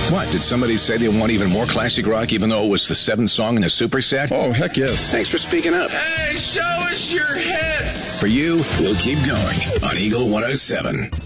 What, did somebody say they want even more classic rock even though it was the 7th song in a superset? Oh, heck yes. Thanks for speaking up. Hey, show us your hits. For you, we'll keep going on Eagle 107.